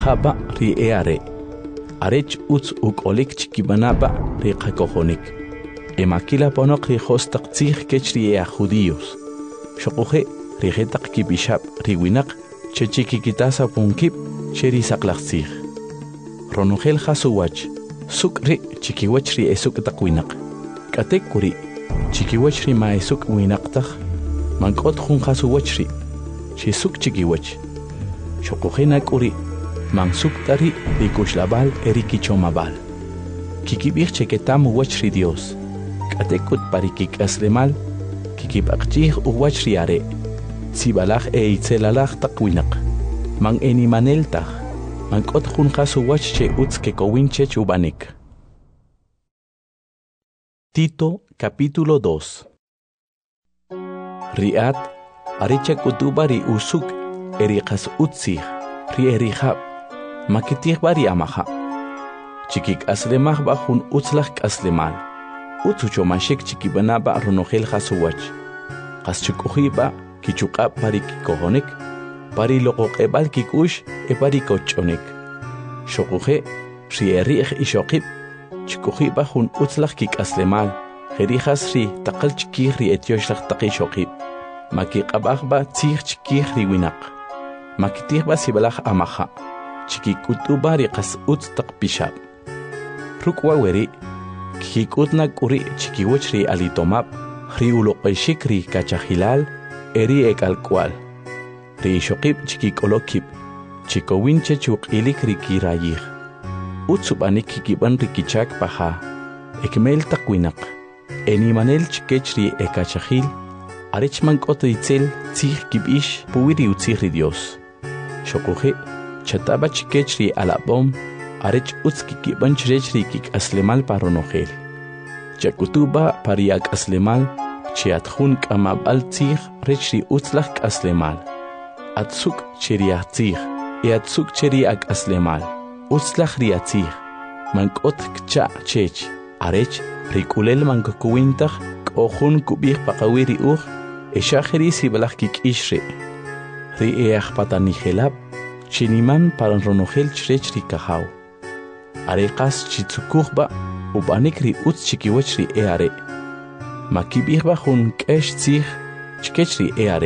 Haba ri eare. Arech uts ukolik chikibanaba ri kakohonik. Emakila ponok ri hostak tzih kech ri ea judíos. Shokuhe ri getak kibishab ri winak chechikikitasa punkip cheri saklak tzih. Ronugel hasuwach. Sukri chikiwach ri esuk tak winak. Katek kuri chikiwach ri maesuk winak tak. Mankot hun hasuwach ri. Chisuk chikiwach. Shokuhe nakuri. Mansuk tari rikushlabal erikichomabal. Kikibir cheketam uwach ri Dios. Katekut parikik aslemal. Kikibakchih uwach ri are. Sibalach itzelalach takwinak. Man enimanel tak. Mankot junjas uwach che utz kekowinche chubanik. Tito capítulo 2. Riat aricha kutuba ri usuk erikas utzih ri erihab. Makitih bari amaha. Chikik aslemah bahun utzlach aslemal. Utsucho mashek chikibanaba ronogel hasuwach. Kaschukuhiba kichuka pari kikohonik. Pari lokok ebal kikush e pari kochonik. Shokuhe ri erih ishokib. Chikuhiba hun utzlach kik aslemal. Gerijas ri takal chikih ri etioshlach takishokib. Makikabahba tzih chikih ri winak. Makitihba sibalach amaha. Chikikutuba riqas utz taqpishab. Rukwa weri, kikikutna kuri chikiwach ri alitomab, ri uloqeshik ri kachahilal, eri ekalkwal. Ri shokib chikikolokib, chikowinche chuqilik ri kirayih. Utsubanik kikiban rikichak paha, ekmel takwinak. Enimanel chikech ri ekachahil, arichmankot ritzel tzih kibish puwiri utzih ri Dios. Shokuhe, Chataba chikechri alabom, arech utski banchrechri kik aslemal paronogel. Chakutuba pariak aslemal, chiathun kamabal tzih rechri utzlach aslemal. Atsuk cheriak tzih, atsuk cheriak aslemal. Utzlach riatzih, mankot kcha chech, arech rikulel mankokuintach, kohun kubih pakawiri eshacheri sibalach kik ishre. Each patanigelab. Chiniman para ronogel chrech ri kahau. Arekas chitsukuhba ubanik ri utz chikiwach ri eare. Makibihba hun kesh tzih chikech ri eare.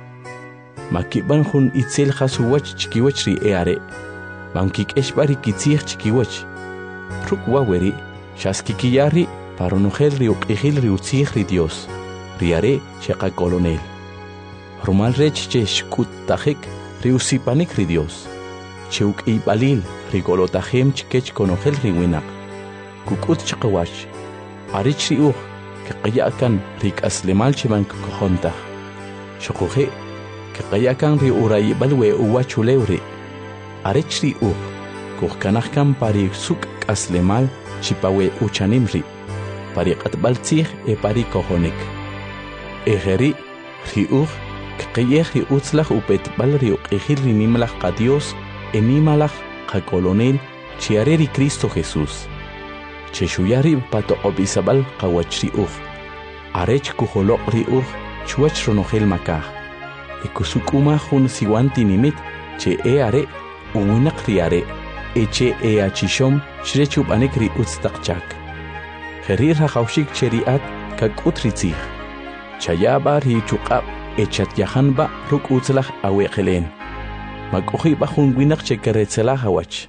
Makiban hun itzel hasuwach chikiwach ri eare. Mankikesh bari kitzih chikiwach. Rukwa weri shaskikiyari para ronogel ri uqihil ri utzih ri Dios. Riare cheka kolonel. Rumal rech che shkut tajik. Riusipanik ri Dios. Cheuk ibalil rigolotahem chikech konogel ri winak. Kukut chakawach. Arich riuch kakayakan rik aslemal chiman kukohontah. Shokuhe kakayakan ri urayibalwe uwachulewri. Arich riuch kukanahkan pari suk aslemal chipawe uchanimri. Pari katbaltzih e pari kohonik. Egeri riuch Kayeh ri utzlach upet bal ri uqihil ri nimlach ka Dios enimalach ka kolonel chiare ri Cristo Jesús. Cheshuyari pato obisabal ka wachri Arech kuholok ri chuach ronogel makah. Ekusukuma hun siwanti nimit che are uwinak ri are eche achishom shrechub anek ri utztakchak. Gerir hachaushik cheriat ka kutritzih. Chayaba ri chukab Echat yahanba ruk utzlach awekelen. Makuhi bajun winak chekeretzelah hawach.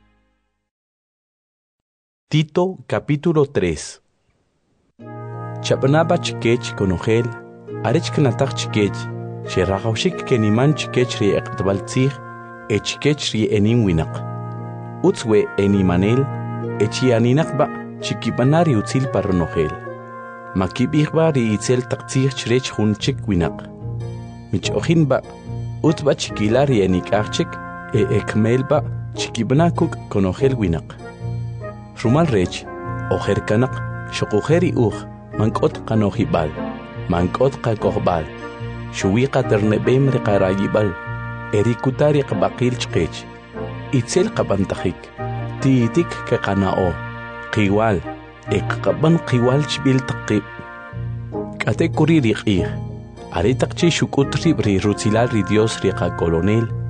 Tito capítulo 3. Chapanaba chikech konogel, arech knatak chikech, sherahaushik keniman chikech ri ektabaltzih, echikech ri enin winak. Utzwe enimanel, echianinakba chikipanari utzil paronogel. Makibihba ri itzel taktzih chrech hun chik winak. Michohinba, utba chikilari enikachik, ekmelba chikibnakuk konogel winak. Rumal rech, ojerkanak, shokujeri mankot kanohibal, mankot kakohbal, shuwika ternebem rekarayibal, erikutari kabakil chkech, itzel kabantahik, tiitik kakanao, kiwal, ekkaban kiwal chbil takib. Kate kuriri qih. Aritakchi shukutri bri rutzilal ri Dios riqa kolonel.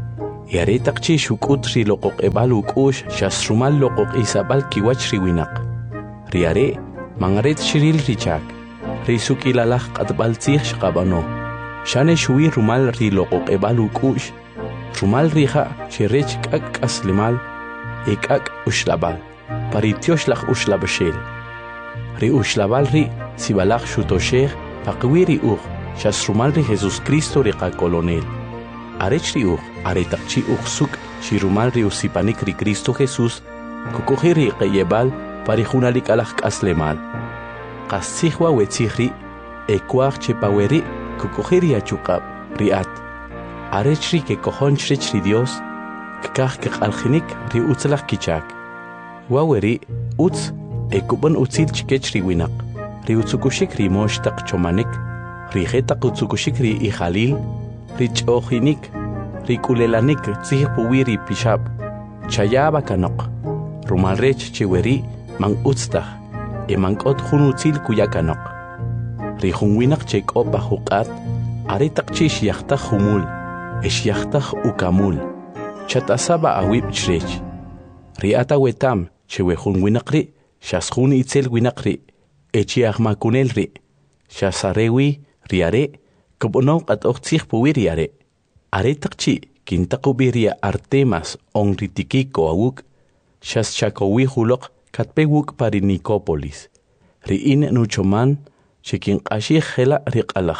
Yare taqchi shukut ri loqoq ebal ukush shasrumal loqoq isabal kiwach riwinaq. Riare mangaret shiril richak. Risuk ilalaq qatbaltzih shqabano. Shane shui rumal ri loqoq ebal ukush. Rumal rija shirech kak aslimal ekak ushlabal. Paritiosh laq ushlabashel. Ri ushlabal ri sibalaq shutosheh paqwiri shasrumal ri Jesus Cristo ri qakolonel. Arech ri aretaqchi suk shirumal ri usipanik ri Cristo Jesús kukuji ri qeyebal parijunalik alaq aslemal. Qasihwa wetzihri ekwaq chepaweri kukuji ri achukab riat. Arech ri ke kohonchrech ri Dios kkaj ke qaljinik ri utzlaq kichak. Waweri utz ekubon utzil chikech ri winaq. Ri utzukushik ri moshtaq chomanik. Ri jetaq utzukushik ri ijalil. Ri ch'ojinik. Ri kulelanik tzih puwiri pishab. Chayaba kanok. Rumalrech chiweri man utztaj. E mankot jun utzil kuyakanok. Ri junwinak chekopa huqat. Aretaq chish yachtaj humul. Esh yachtaj ukamul. Chatasaba awib chrech. Ri ata wetam chewe junwinak ri. Shasjun itzel winakri. Echi ahmakunel ri. Shasarewi riare. Kubono at oktzih puwiri are. Aretaqchi kintakubiria Artemas on ritikiko awuk. Shas chakowi hulok katpewuk pari Nicópolis. Riin nuchoman chikin qashih hela riqalaj.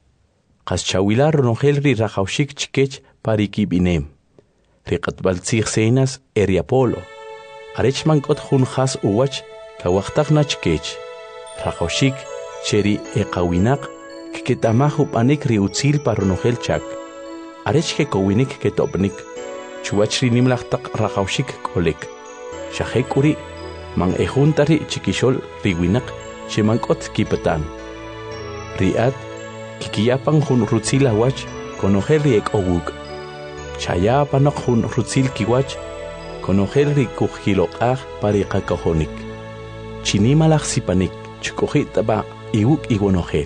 Qas chawila ronogel ri rajawshik chikech pari kibinem. Riqatbaltzih senas eriapolo. Arech mankot jun khas uwach kawaqtaq nachkech. Rajawshik cheri eqawinaq kiketamahu panik ri utzil paronogel chak. Arech ke kowinik ketopnik. Chuwach ri nimlaqtaq rajawshik kolek. Shahekuri man ejuntari chikishol riwinaq chemankot kipatan. Riat kikiyapan jun rutzil awach konogel ri ekowuk. Chayapanok jun rutzil kiwach konogel ri kujkiloqaj pari qakajonik. Chinimalaj sipanik chukojitaba iwuk igonogel.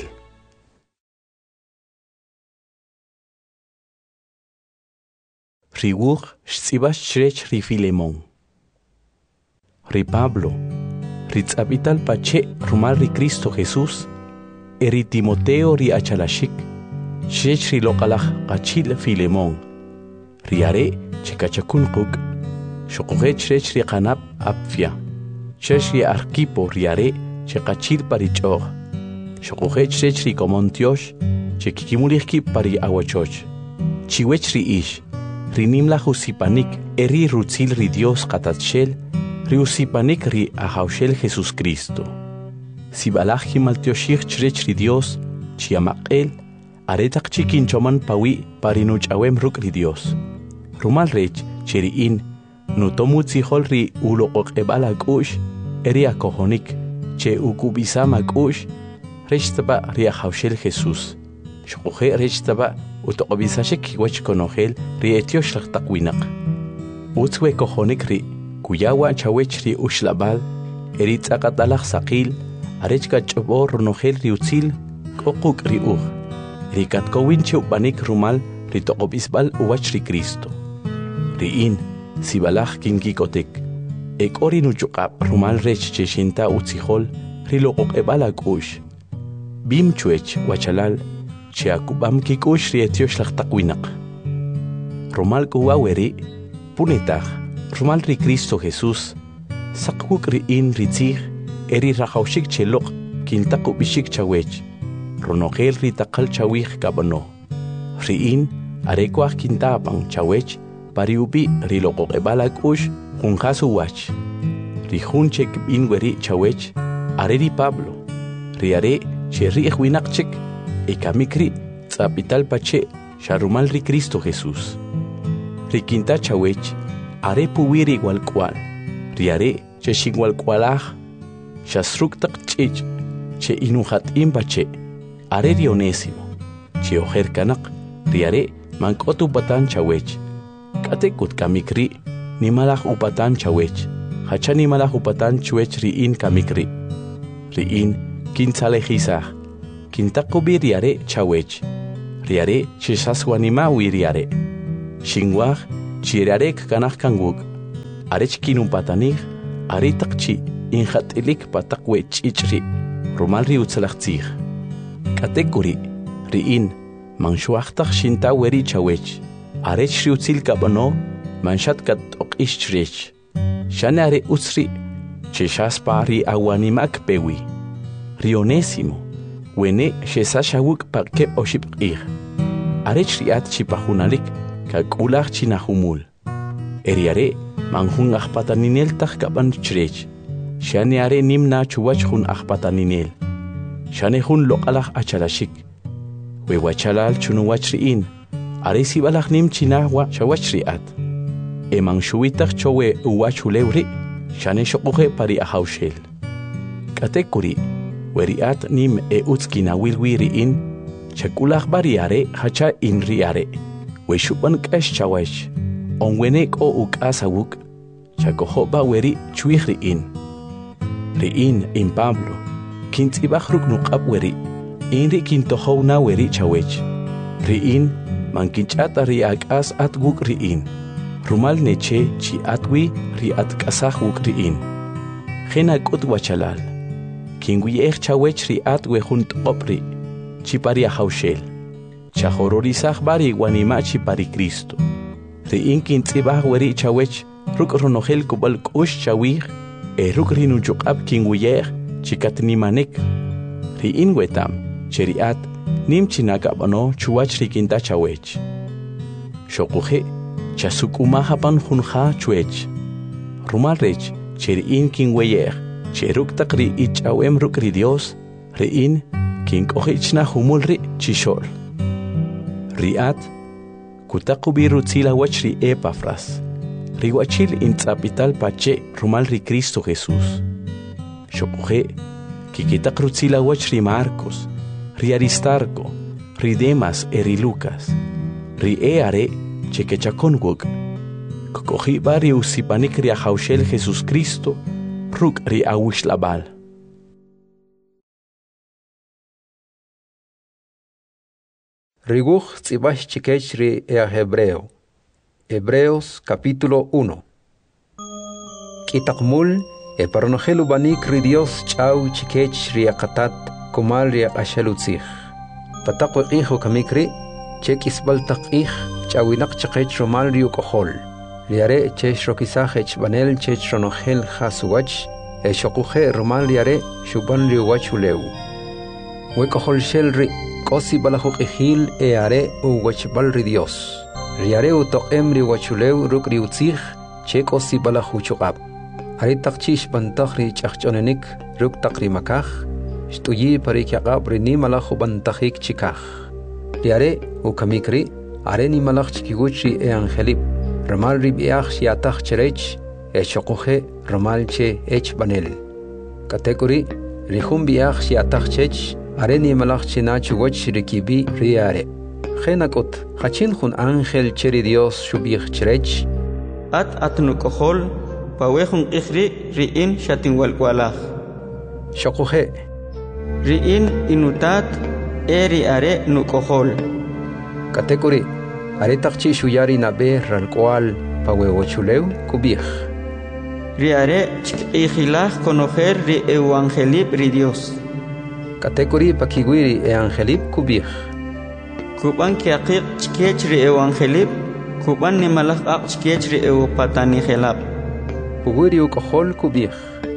Riwuj shtzibas chrech ri Filemón. Ri Pablo. Ri tzabital pache rumal ri Cristo Jesús. Eri Timoteo ri achalashik. Chrech ri loqalaj qachil Filemón. Riare chekachakun quk. Shokoje chrech ri qanab apfia. Chrech ri Arquipo riare chekachil pari ch'oj. Shokoje chrech ri Comontiosh chekikimulihki pari awachoch. Chiwech ri ish. Rinimla usipanik eri rutzil ri Dios qatatshel. Ri usipanik ri ahawshel Jesus Cristo. Sibalaj himaltioshik chrech ri Dios chiamaqel. Aretaq chikin choman pawi parinuchawem ruk ri Dios. Rumal rech cheriin nutomutzihol ri uloqoqebal akush eri akojonik che ukubisam akush rechtaba ri ahawshel Jesus. Shokoje rechtaba utoqobisashek kiwach konogel ri etiosh laqtaqwinaq. Utzwe kojonik ri kuyawa chawech ri ushlabal eri tzaqatalaq saqil arechka ch'obor ronogel ri utzil koquk ri uj. Ri katkowinche upanik rumal ri toqobisbal uwach ri Cristo. Riin sibalaj kinkikotek. Ekori nuchuqab rumal rech cheshinta utzihol ri loqoqebal akush. Bim chuech wachalal che akubam kikush ri etiosh laqtaqwinaq. Rumal kuwaweri punetaj rumal ri Cristo Jesús saqwuk riin ritzih eri rajawshik cheloq kintaqubishik chawech. Ronogel ri taqal chawij kabano. Riin arekwaj kintapan chawech pariubi ri loqoqebal akush junjasu wach. Ri junchek binweri chawech areri Pablo. Ri are che ri ejwinaqchek ekamikri tzapital pache sharumal ri Cristo Jesús. Ri kinta chawech are puwiri walkwal. Ri are che shingwalkwalaj shasruktaq ch'ich che inuhat imbache. Are ri Onésimo. Che ojer kanak ri are mankot upatan chawech. Katekut kamikri nimalaj upatan chawech. Hacha nimalaj upatan chwech riin kamikri. Riin kintzalejizaj. Kintakubi riare chawech. Riare chesaswanima wiriare. Shingwaj chirarek kanach kanguk, arech kinun patanich, aritakchi, injatilik patakwe chichri, rumalri utzalachtzich. Katekuri, riin, manshuachtak shinta weri chawech, arech riutzil kabano, manshat kat okishrech. Shane are utzri, cheshaspa ri awanimak pewi. Rionésimo, wene shesashawuk parke oshipir. Arech riat chipahunalik, kakulach chinahumul. Eriare, manjun achpataninel tachkaban chrech. Shane are nimna chuwach hun achpataninel. Shane hun lokalach achalashik. Wewachalal chunuwachriin. Are sibalach nim chinahwa chawachriat. Emang shuitach chowe uwachulewri. Shane shokuhe pari ahaushel. Katekuri, weriat nim utskina wilwiriin. Chakulach bariare hacha inriare. Weshupan kash chawech. Onwenek o ukasawuk. Chakohoba weri chuihriin. Riin in Pablo. Kintibachruk nukab weri. Inri kintohona weri chawech. Riin mankinchata riakas atguk riin. Rumal neche chi atwi riat kasahuk riin. Gena kut wachalal. Kingwiech chawech riat wehunt opri. Chiparia haushel. Chahororisach bari wanima chipari Cristo. Riin kintibach weri chawech ruk ronohel kubal kush chawih. Ruk rinujukab kingwiech chikatnimanek. Riin wetam cheriat nim chinakabano chuwach rikinta chawech. Shokuhe chasukumahapan junja chuech. Rumalrech cheriin kingweyech cheruk takri ichawem rukri Dios. Riin kinkohichna humulri chishol. Riat kutakubiru tzila wachri Epafras. Riwachil intzapital pache rumalri Cristo Jesús. Shokuhe kikitakrutzila wachri Marcos. Ri Aristarco. Ri Demas eri Lucas. Ri eare chekechakonwuk. Kokohi bari usipanik ri ahaushel Jesús Cristo. Ruk ri awishlabal. Riguch tzibach chikech ri Hebreo. Hebreos capítulo 1. Kitakmul paronogelu banik ri Dios chau chikech ri akatat kumal ri ashalutzich. Patakwe iho kamikri chekisbal takich chawinak chikech romal ri ukohol. Riare chech rokisach banel chech ronogel hasuwach shokuhe romal riare shuban ri wachuleu. Wekohol shel ri kosi balahuk ihil are uwachbal ri Dios. Riare utokem ri wachuleu ruk ri utzich che kosi balahuchukab. Aritak chish bantach ri chachchonenik ruk takri makach. Shtuyi parikyakab ri ni malahu bantachik chikach. Riare ukamikri are ni malach chikiguchi angelip. Ramal ri biach shiatach cherech shokuhe ramal che banel. Katekuri rihum biach shiatach chech are ni malach china chugoch rikibi riare. Genakot hachin hun angel cheri Dios shubich cherech. At nukohol pawehun ikhri riin shatin walkwalach. Shokuhe Riin inutat eri are nukohol. Katekuri are takchi shuyari nabe ralkwal pawewochuleu kubich. Riare chikilach conocer ri evangelip ri Dios. Katekuri pakiguiri evangelip kubich. Kuban kiakik chikech ri evangelip, kuban ni malach ak chikech ri patani helap. Puguri ukohol kubich.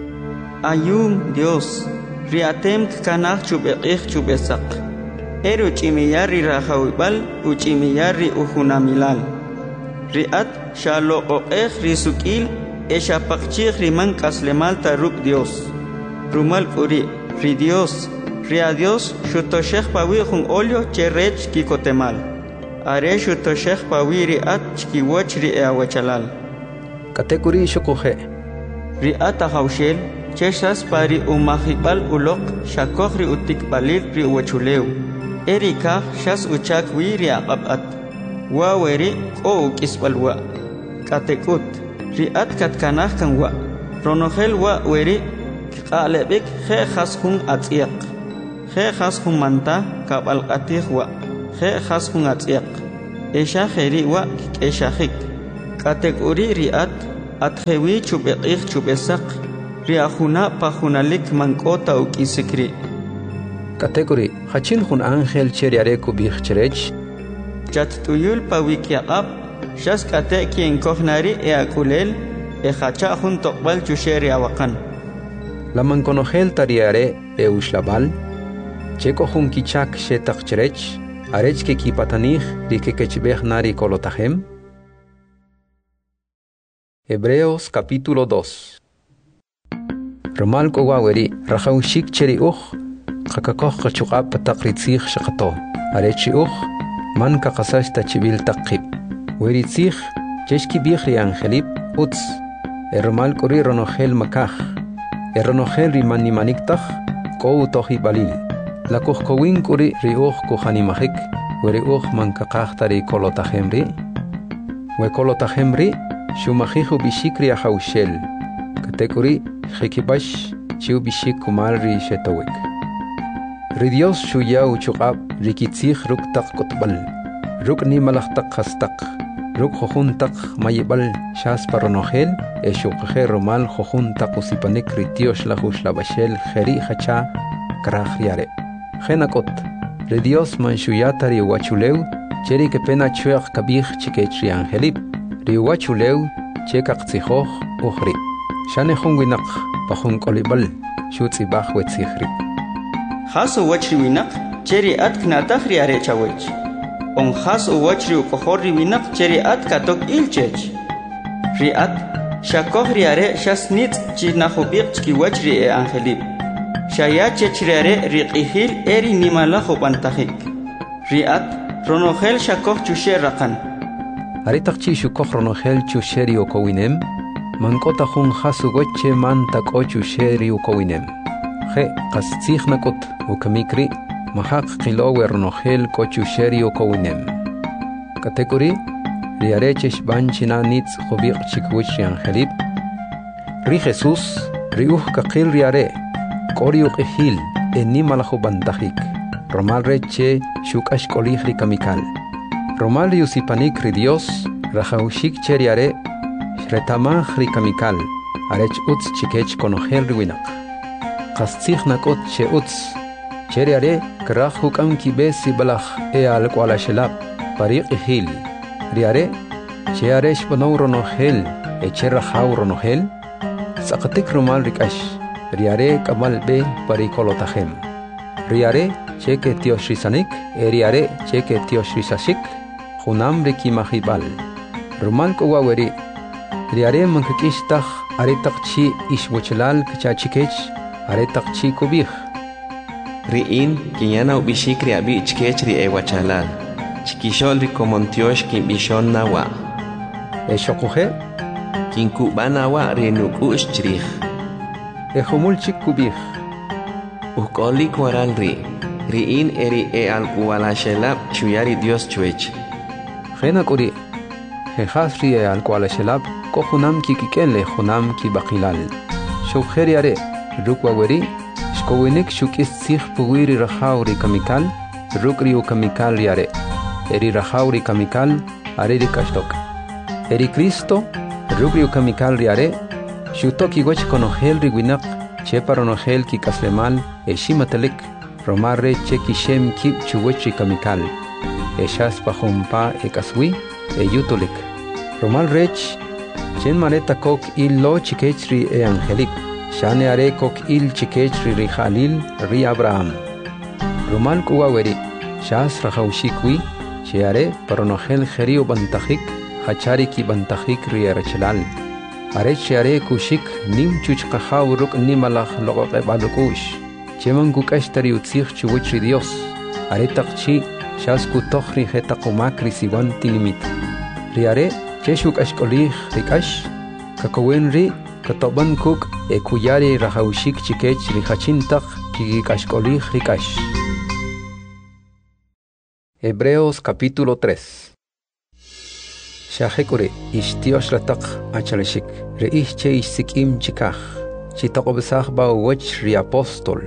Ayum Dios, riatem kanach chubekich chubesak. Eru chimiyari rahawibal, uchimiyari uhunamilal. Riat shalo oech risukil, eshapakchich riman kaslemal taruk Dios. Rumal kuri, ri Dios. Ria Dios shutoshech pawi jun olio cherech kikotemal. Are shutoshech pawi riat chkiwoch ri awachalal. Katekuri shokuhe. Riat ahaushel cheshas pari umahibal ulok shakoch ri utikbalil ri uwachuleu. Erika shas uchak wi ri ababat. Waweri o ukisbalwa. Katekut. Riat katkanach kan wa. Ronogel wa weri kaalebik he khashun atiak. He khashun manta kabal atih wa. He khashun atiak. Esha kheri wa esha khik. Kategori riat atjewi chubeqih chubesak riahuna pajunalik mankota ukisikri. Kategori hachin hun ángel cheriare kubih cherech. Chat tuyul pawikiaqab shas kate quien kohnari eakulel hacha hun tokbal chusheri awakan. La manconogel tariare ushlabal. Cheko hun kichak shetak cherech. Arech que kipatanich di que kechbeh nari kolotahem. Hebreos capítulo 2. Romal kowaweri rachaushik cheri kakakoh kachukab patakritzich shakato. Arechi man kakasash tachibil takib. Weritzich cheshki bichri angelip uts. Romal kori ronogel makach. Ronogel rimani maniktach kou tohi balil. La kuhkowin kuri kuhanimahik. Weri man kakahtari kolotahemri. We kolotahemri shumahihu bishikri ahaushel. Katekuri hikibash chiu bishik kumalri shetawik. Ridios shuyau chukab rikitzich ruk tak kotbal. Ruk ni malachtak hastak. Ruk hohuntak mayibal shas paronogel. Shukhe romal hohuntak usipanik ritios lahush labashel heri hacha krahriare. Genakot. Ridios manshuyatari wachuleu. Cheri que pena chuach kabich chikechri angelip. Riwachuleu chekak tzihoch uhri. Shane hunginak pahun kolibal. Shutzi bach wetzihri. Haso wachri winak cheri at knatach riare chawech. On haso wachri ukohori winak cheri at katok ilchech. Riat shakoh riare shasnit chinahobik chki wachri angelip. Shaya chechriare riqihil eri nimalaho bantahik. Riat ronogel shakoh chusher rakan. Aritakchi shukoh ronogel chusheri okowinem. Mankota hun haso wache man tako chusheri okowinem. He qastzich nakot ukamikri mahak qilowe ronogel kochusheri okowinem. Kategori riarechesh banchina nitz hobiq chikwichi angelip. Ri Jesus riuh kakil riare koriuk ehil enimalaho bantahik. Romal reche shukash kolih rikamikal. Romal riusipanik ridios rajaushik cheriare shretamah rikamikal. Arech utz chikech konogel riwinak. Qastzich nakot che utz. Cheriare krach hukam kibesi balach al kwala shelab. Pariq ehil. Riare cheare shbanow ronogel cherrahau ronogel. Sakatik romal rikash. Riare kamal be parikolotahem. Riare cheke tiosrisanik. Riare cheke tiosrisashik. Junam rikimahibal. Romal kowaweri. Riare mankakishtach aretakchi ishwochelal kachachikech. Aretakchi kubih. Riin kinyana ubishikri abi ichkechri ewachalal. Chikishol rikomontiosh kimbishon nawa. Eshokuhe. Kinkubana wa renukush chrich. Ejomulchik kubih. Ukolik waral Riin eri alkualashelab chuyari Dios chuech. Genakuri. Jehasri alkualashelab kohunam kikikenle junam kibakilal. Shukjeriare. Rukwaweri, shkowinik shukis zich puwiri rahauri kamikal, rukri ukamikal riare. Eri rahauri kamikal, areri kastok. Eri Cristo, rukri ukamikal riare, shutoki wech konogel riwinak, cheparonogel ki kaslemal, eshimatelik, romarre cheki shem kip chuwechi kamikal. Eshas pahompa ekaswi, eyutulik. Romal rech, chen mareta kok illo chikechri angelip. Shane are kok il chikechri ri Khalil ri Abraham. Romal kuwaweri. Shas rajaushikwi. Sheare paronogel jerio bantahik. Hachari ki bantahik ri arachelal. Are sheare kushik nim chuchkahaw ruk nimalach logoke balukush. Cheman kukashtari utzich chuwechri Dios. Are takchi shas kutohri hetakumakri siwanti limit. Riare cheshuk ashkolih rikash. Kakowen ri Katoban kuk ekuyari rajaushik chikech rihachintak kikashkolih rikash. Hebreos capítulo 3. Shahekure ishtiosh latak achaleshik. Reihche isikim chikach. Chitaqobesach ba wech ri apostol.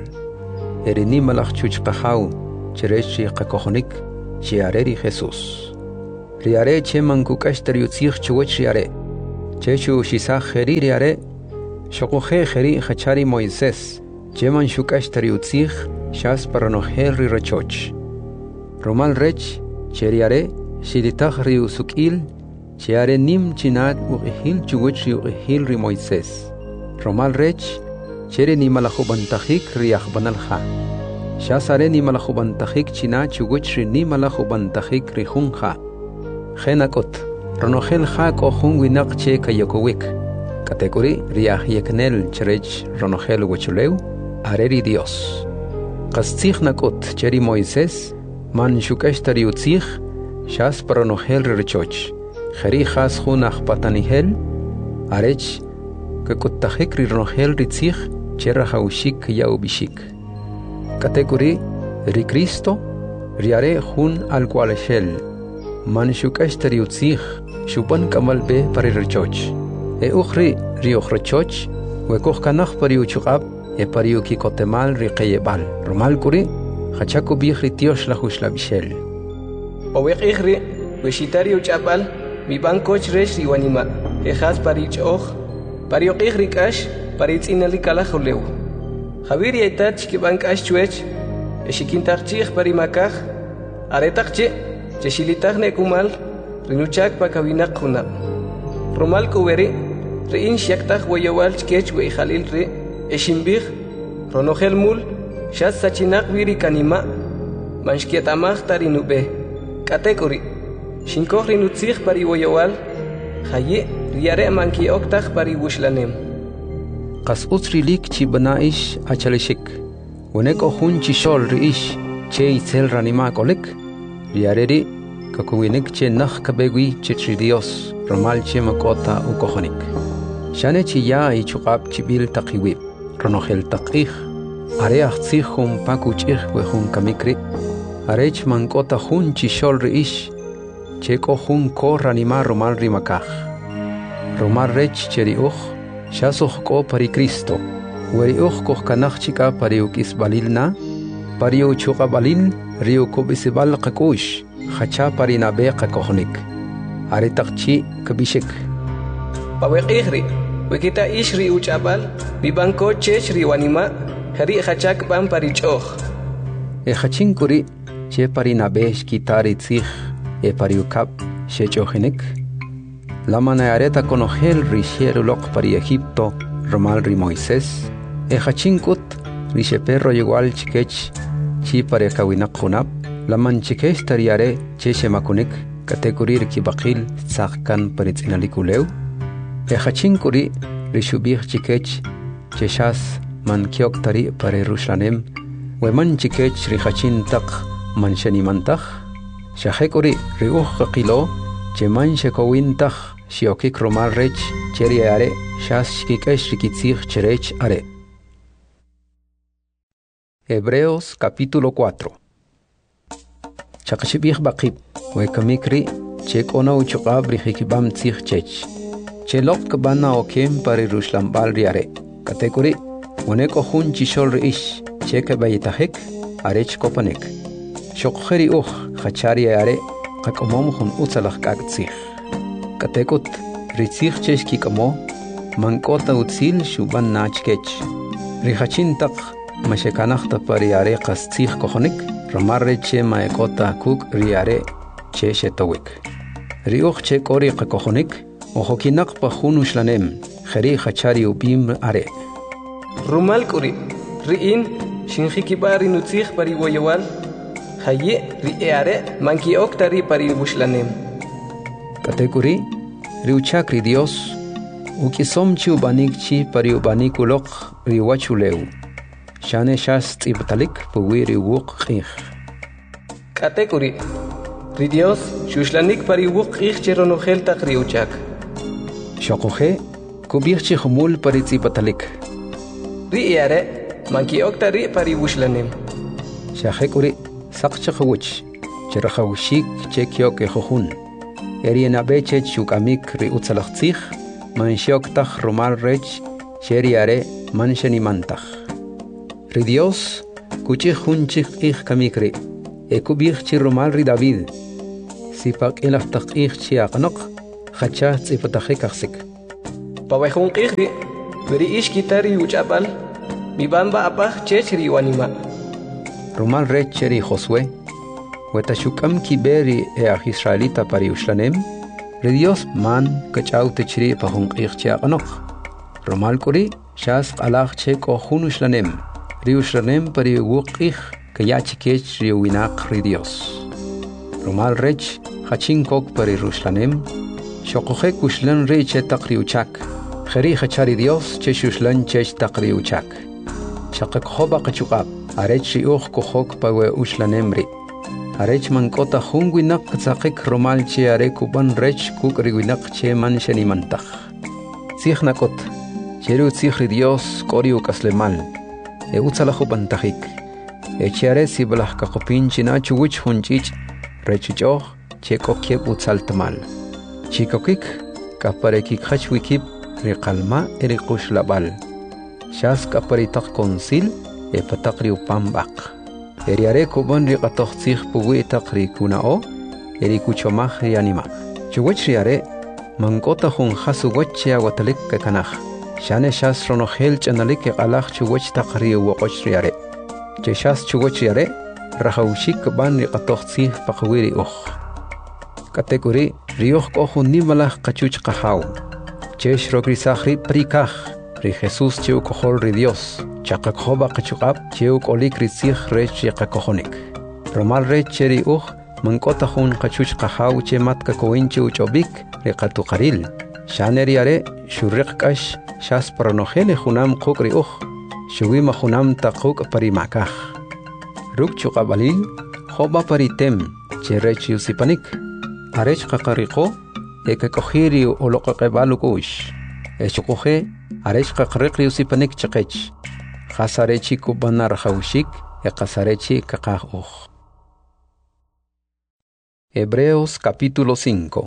Erenimalach chuchqahau. Cherechi qakohonik. Chiareri Jesus. riare che mankukashtar yutzich chuwech riare che chu shisach kheri riare shokhe kheri khachari Moisés che man shukashtar yutzich shas paranohel ri rachoch romal rech che riare shilitach ri usukil che are nim chinat uqhil chuwech uqhil ri Moisés romal rech chere ni malakhubantakhik riakh banalha shasare ni malakhubantakhik china chuwech ri ni malakhubantakhik ri khunha Genakot, Ronohel Hak o Hunwinak che Kayokowik, Category Riah Yeknel Cherech Ronohel Wechuleu, Areri Dios. Castich Nakot, Cheri Moises, Man Shukeshtari Utzich, Shas Paronohel Rechoch, Heri Has Hunach Patanihel, Arech, Kakutahekri Ronohel Ritzich, Chera Haushik Yaubishik. Category Ricristo, Riare Hun al Qualeshel. Man shukashtari utzich shupan kamal be pari rechoch e ukhri rioch rechoch we koch kanach pari uchqab e pari uki kotemal riqeyebal romal kuri khachako bikhri tiosh la khushla bishel oweq ikhri we shitari uchabal mi ban koch resh riwanima e khas pari choch pari ikhri kash pari tsinali kala khuleu khabir yetat ki ban kash chuech e shikintarchich pari makach aretaqche Cheshilitag ne kumal, rinuchak pa kawinak kunab. Romal kuweri, rein shiaktag wayawal chkech we khalil re, eshimbig, ronohel mul, shas sachinak wiri kanima, manshkietamag tarinube. Katekori, shinkoh rinutzig pari wayawal, haye, riare manki oktag pari wushlanem. Qas utsrilik chi banaish achalishik, wenek ohun chishol riish, che itzel ranima kolek, Riareri, kakuwinik che nach kabegui che Dios, romal che makota u kohonik. Shane chi ya i chukab chibil takiwib, ronohel takich, areach tzihum pakuchich we hun kamikri, arech mankota hun chishol reish, che ko hun ko ranima romal rimakach. Romal rech cheri uch, shasuch ko pari Cristo, weri uch koch kanach chika pari ukis balilna, pari u chukabalil, Rio Kubisibal Kakush, Hacha Parinabe Kakohnik, Aretakchi Kabishik. Pawekiri, Wikita Ishri Uchabal, Bibanko Cheshri Wanima, Hari Hachak Bam Parichoch. E Hachinkuri, Che Parinabe Skitari Tzich, E Pariukap, Shechohenik. La Manareta Conohel Richierulok Pari Egipto, Romal Ri Moisés, E Hachinkut, Richeperro Igual Chikech. Chi pare kawinak khunab laman chikesh tariare cheche makunik kategorir ki baqil tsaqkan paritsinalikuleu e khachin kuri rishubih chikech cheshas man kiok tari pare rushlanem we man chikech ri khachin taq man shani mantakh shahekuri riuh qilo che man shekowin taq shiokik romal rech cheriare shas chikesh rikitzich cherech are Hebreos capítulo 4. Chakashibih bakib, we kamikri, chek ona uchukab rihikibam tzich chech. Chelok kabana okem pari rushlambal riare. Kategori, uneko hun chishol reish, cheke bayitahek, arech kopanek. Shokheri khachari are, kakomom hun utzalach kak tzich. Katekut, ritzich chech kikamo, mankota utzil shuban nachkech. Rihachin tak, Mashekanachta pariare qastzich kohonik, romarre che maekota kuk riare che shetowik. Riuch che kori kohonik, ojokinak pa hunuslanem, kheri khachari ubim are. Rumal kuri, riin, shinjikibari nutzich pari woyawal, haye riare manki oktari pari bushlanem. Katekuri, riuchakri Dios, ukisom chi ubanik chi pari ubanikulok riwachuleu. Shane shas tibtalik puwiri wuk khikh. Katekuri. Ridios shuslanik pari wuk khikh cheronohel takri uchak. Shokohe kubirchi khumul pari tibtalik. Riare manki oktari pari wushlanem. Shahekuri sakcha khawch cherkhawshik chekyok khohun. Eriena beche chukamik ri utsalachtzich man shioktakh romal rech cheriare manshani mantakh. Ri Dios, kuchich hunchich ich kamikri, ekubich chi romal ri David. Sipak ilaf taqih chiaqanok, khachah tzipatahik aksik. Pawehun qihri, veri ish kitari uchapal, mi bamba apah chechri wanima. Rumal recheri Josué, wetashukam kiberi Israelita pari Ushranem, Dios man kachau techri pahun qih chiaqanok. Rumal kuri, shas qalaq chek o hun Ushranem, ri Ushranem pari wuqih, kayachikech ri winak ri Dios. Rumal rech, hachin kok pari Ushranem, shokohek ushlan re che taqri uchak, kheri hachari Dios che shushlan chech taqri uchak. Shakak hoba kachukab, arech ri uch kohok pawe Ushranem ri. Arech mankota hun winak tzakik rumal che are kuban rech kuk ri winak che man shanimantach. Zich nakot, cheru zich ri Dios kori ukaslemal, e utzalachu bantachik. E chiare si balah kakopin china chuwich hunchich, rechuchoh, che kokieb utzaltamal. Chikokik, kaparekik hachwikib, riqalma erikush labal. Shas kaparitak konsil, e patakri upambak. Eriare kuban riqatoxtzih puwi takri kunao, erikuchomach rianima. Chuwich riare, mankota hun hasuwache awatalik kakanach. Shane shas ronohel chanalik eqalach chuwich takri uwakoch riare. Che shas chuwich riare, rahaushik ban riqatoxtzih pakawiri uch. Kategori rioh kohun nimalach kachuch kahau. Chesh rogrisahri prikach, ri Jesus cheu kohol ri Dios, chakakhoba kachukab cheu kolik rizih rech yakakohonik. Romal rech cheri mankota hun kachuch kahau che matka koinche uchobik ri katukaril. Shaneri are shurrik kash shas paranohele hunam kukri shuwima hunam takuk parimakach. Ruk chukabalil, hoba paritem, che rech yusipanik. Arech kakariko, eke kohiri o loqaqebalu kush. Echukohe, arech kakarikri usipanik chakech. Khasarechi kubanar haushik, e kasarechi kakah. Hebreos capítulo 5.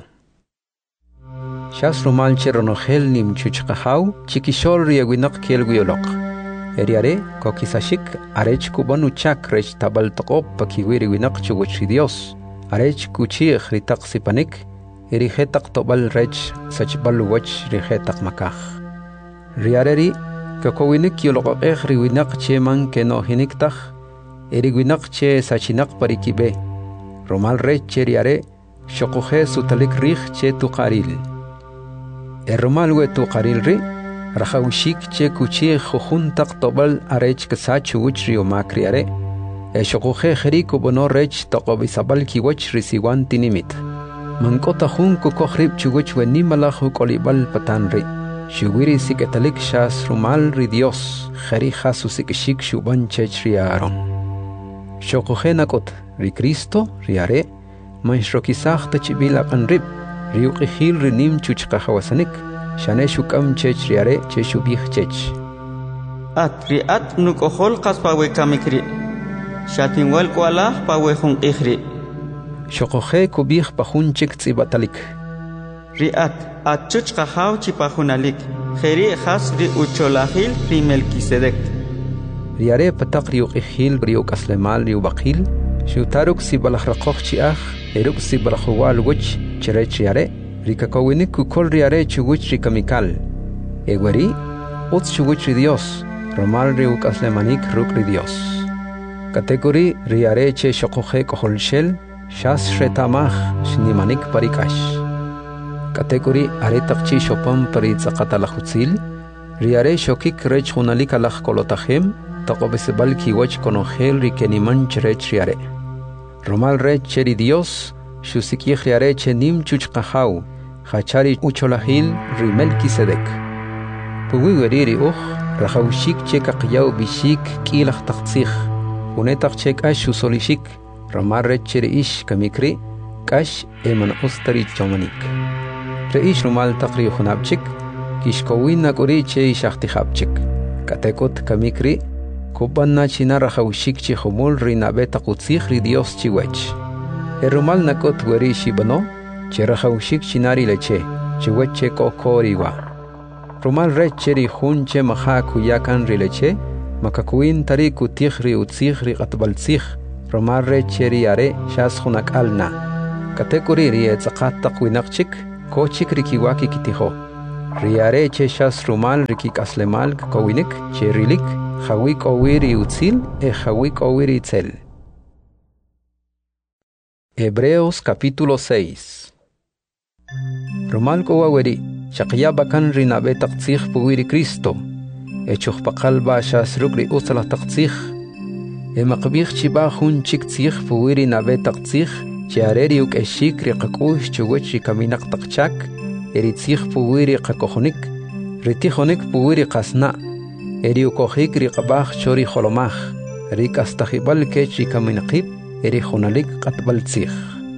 Shas rumal cheronohel nim chuchkahau, chikishol rieguinak kielguiolok. Eriare, kokisashik, arech kubanuchak rech tabal tokop pakiwiri winak chuguchi Dios. Arech kuchih ritak sipanik, erihetak tobal rech sachbal wach rihetak makach. Riareri, kakowinik yolokakeh riwinak che man keno hiniktach, eriwinak che sachinak parikibe. Romal rech che riare, shokohe sutalik rich che tukaril. Romal we tukaril ri, rahaushik che kuchih juhuntak tobal arech kasachu wich riomak riare. Shokohe jerico bono rech tokobisabal kiwach risiwan tinimit. Mankota hun kukohrib chuwich we nimalach kolibal patanri. Shuwiri siketalik shas rumal ri Dios, jeri jasu sikishik shuban chech riaron. Shokohe nakot, ri Cristo, riare, manshokisach tachibila kanrib, riukihil rinim chuchkahawasanik, shane shukam chech riare, cheshubih chech. At nukohol kaspawe kamikri. Shatinwal kualah pawehun ihri. Shokohe kubih pahunchik tzibatalik. Riat achuch kahaw chipahunalik. Kheri khas ri ucholahil ri Melquisedec. Riare patak riukihil riukaslemal riubakil. Shutaruk sibalahrakoch chiach. Eruk sibalahuwal wich cherech riare. Rikakowinik kukol riare chuwich rikamikal. Egweri, uts chuwich ri Dios. Romal riukaslemanik ruk ri Dios. Kategori riare che shokohe koholshel, shas shetamach shnimanik parikash. Kategori aretakchi shopam paritzakatalahutzil, riare shokik rech hunalik alach kolotahem, takobesebal kiwach konohel rikeniman cherech riare. Romal rech cheri Dios, shusikich riare che nim chuchkahau, hachari ucholahil ri Melquisedec. Puwiweri rahaushik che kakyaw bishik kilach taktzich. Unetak chek ash usolishik, ramar rech reish kamikri, kash eman ostari chomanik. Reish rumal takri hunabchik, kishkowin nakuri che ishachtihabchik. Katekot kamikri, kubanna china rahaushik chi humul rinabeta kutzich ri Dios chiwech. Rumal nakot weri shibano, che rahaushik chinari leche, chiweche kokoriwa. Rumal rech cheri hunche maha kuyakan rileche, makakuin tari kutih ri utzih ri qatbaltzih, romar re cheri are shas hunak alna. Katekuri rie tsakat takwinakchik, kochik rikiwaki kitiho. Riare che shas rumal rikik aslemal kawinik, che rilik, hawik owiri utzil, hawik owiri itzel. Hebreos capítulo 6. Rumal kowaweri, shakya bakan rinabe taktsih puwiri Cristo, echuk pakal ba shas rukri usala taktsih, makbih chiba hun chik tsih puwiri nabe taktsih, chiareri uk eshik riqakush chuwech kaminak takchak, eritzih puwiri qakohonik, ritihonik puwiri qasna, eriukohik riqabah chori holomah, rikastahibal kech kaminaqib, erihonalik qatbaltzih.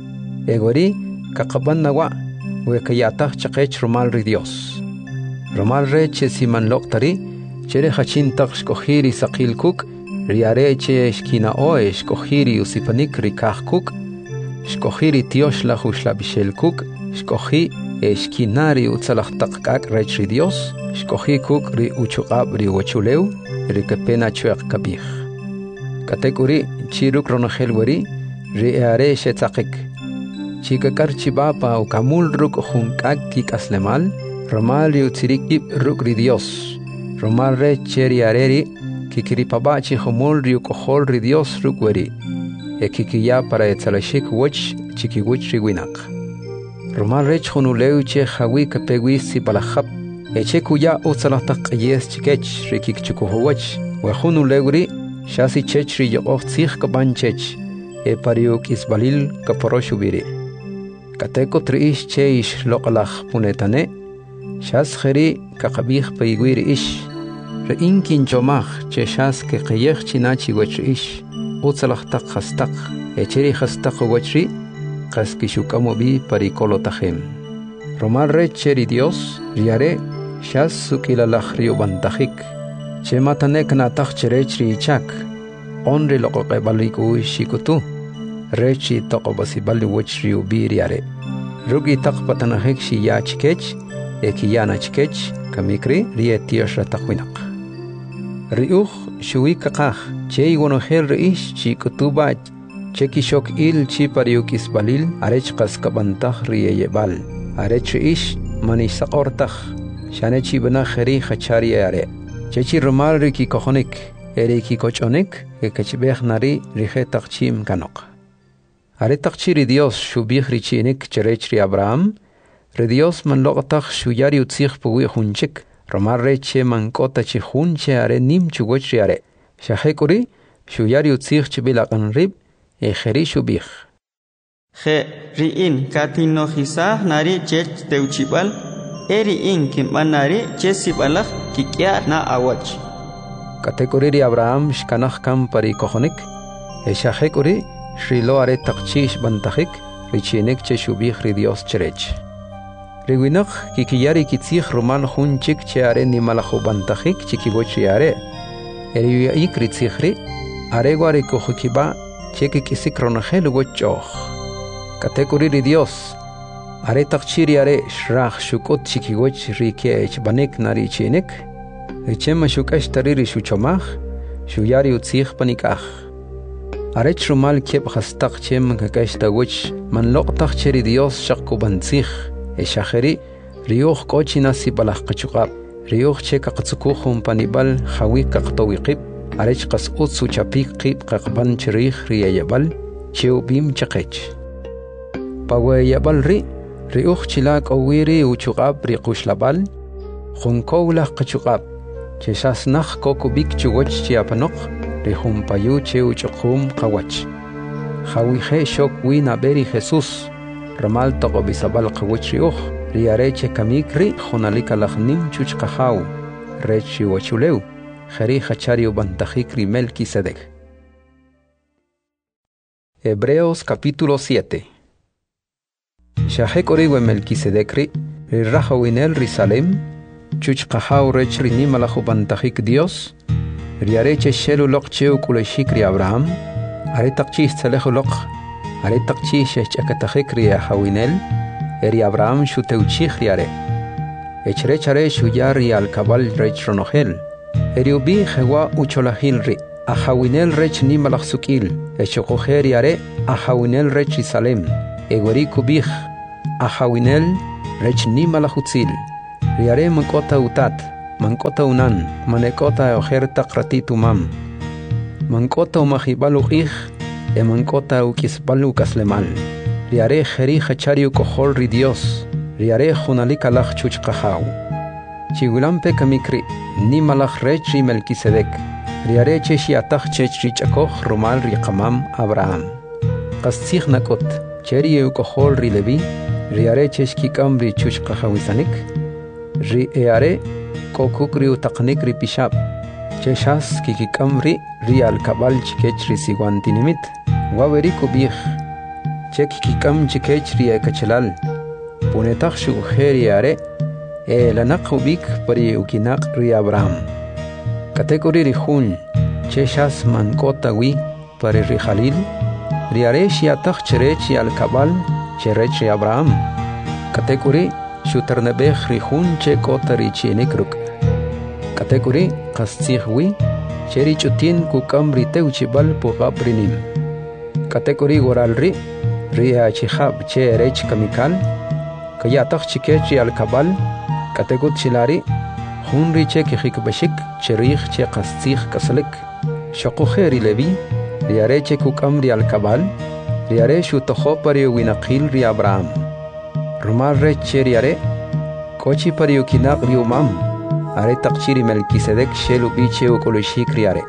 Egori kaqaban nawa, wekayatah chaqech rumal ri Dios. Rumal re che siman loqtari, chere hachintaq shkohiri saqil kuk, riare che shkina oe shkohiri usipanik rikah kuk, shkohiri tiosh la hushla bishel kuk, shkohi shkinari utzalahtaqkak rech ri Dios, shkohi kuk ri uchuqab ri wachuleu, ri kapena chueq kabih. Katekuri chiruk ronahel wari, ri eare shetzaqik. Chikakar chibapa o kamul ruk hunkak kik aslemal, romal ri utzirikib ruk ri Dios. Romal re cheri areri, kikiripaba chi humul ri ukohol ri Dios ruk wari. Kikiya para etzalashik wach chikiwich ri winak. Romal rech hunuleu che hawi kapegwi si balahab, eche kuya utzalatak yes chikech rikik chukuhuwach, wahunuleuri, shasi chech ri yokoh tzich kabanchech, pariuk isbalil kaporoshubiri. Kateko triish che ish loqalach punetane, shas kheri kakabih paigwir ish, reinkin chomach che shas ke qayech chinachi wach ish, utzalachtak khastak, echeri khastak wachri, qaskishukamobi parikolotahem. Romal re cheri Dios, riare, shas sukilalach riubantajik, che matanek natach cherech ri ichak, onri loqoqebaliku shikutu, rechi toqobasibali wach ri ubiriare. Rugi taqpatanahik shi ya chikech, ekiyana chikech, kamikri rietiosh ratakhwinak. Riuch shuikakah, che iwonohel reish chikutuba, chekishok il chi pariukis balil, arech kaskabantah rieyebal, arech ish manisakortah, shanechi banaheri hachariare. Chechi rumal riki kohonik, eriki kochonik, ekachibeh nari rihetach chim kanok. Aretach chiri Dios shubih richinik cherech ri Abraham, re Dios man loqatach shuyari utzich puwi hunchik, rumal reche man kota chi hunche are nim chugoch ri are. Shahekuri, shuyari utzich chibilaqan rib, ejeri shubih. Je riin katinohisah nari chech teuchibal, eriin kimbanari chesibalach kikya na awach. Katekuri ri Abraham shkanach kam pari kohonik, shahekuri Shrilo are takchish bantahik, richinek che shubih ri Dios cherech. Riwinach kikiyari kitzich rumal hunchik che are nimalachu bantahik chikigoch are. Eriuyaik ritzichri, areguare kohukiba che kikisik ronahel gochoch. Katekuri ri Dios, are takchiri are shrach shukot chikigoch rikech banek nari chinek, richema shukash tariri shuchomach, shuyari utzich panikach. Arech rumal kiep hastak chem kakashta wich man loqtach cheri Dios shakku bantzich shaheri rioch kochina si balach kachukab rioch che kakatsukuhum panibal hawi kaktawiqib arech qas utsu chapik qib qaqban cherich riyayabal cheu bim chaqech pawayabal rioch chilak owiri uchukab riqushlabal khunkowlah kachukab cheshas nakh kokubik chugoch chiapanok Rihumpayu cheu chukum kawach. Hawihe shok wina beri Jesus. Ramal taqobisabal kawach riuch. Riareche kamikri honalika lachnim chuch kahau. Rechi wachuleu. Jeri hachario bantajikri Melquisedec. Hebreos capítulo 7. Shahek oriwe Melquisedecri. Rirahawinel risalem. Chuch kahau rech rinimalajo bantajik Dios. Riareche shelu lok cheu kuleshikri Abraham, aretaqchis tsalejo lok, aretaqchis echakatahekri hawinel, eri Abraham shuteuchich riare. Echrechare shuyari al cabal rech ronohel, eri ubi jewa ucholahilri, ahawinel rech nimalachsukil, echokoheriare, ahawinel rech Isalem, egori kubij ahawinel rech ni malahutzil riare mankota utat mankota unan manekota ojer takratitu mam mankota umahibalu ij mankota ukisbalu kaslemal riare jeri hachariu kohol ri Dios riare junalika lach chuchqahaw chigulampe kamikri ni malach rechi Melquisedec riare cheshi atach chechri chakoh romal ri qamam Abraham qastzig nakot cheri kohol ri Levi riare cheshki kamri chuchqahawisanik ri eare kokukri utaqnik ri pishab cheshas kikikamri ri alkabal chikech ri siwantinimit waweri kubij chekikikam chikech ri ekachelal punetaq shugujeri are lanaq ubik pari ukinaq ri Abraham katekori ri jun cheshas mankota wi pari ri Jalil ri are shiataq cherechi alkabal cherech ri Abraham katekori shutarnebej ri jun chekota ri chinikruk katekori qastzig wi cheri chutin kukam ri teuchibal pugab rinim katekori goral ri achihab che rech kamikal kayataq chikechi alkabal katekut chilari hunri che kihikbashik cherich che qastzig kaslik shaqujeri Levi riare che kukamri alkabal riare shutojo pari winaqil ri Abraham rumal rech che riare kochi pari ukinaq ri umam are taqchiri Melquisedec shelu biche ukulushik riare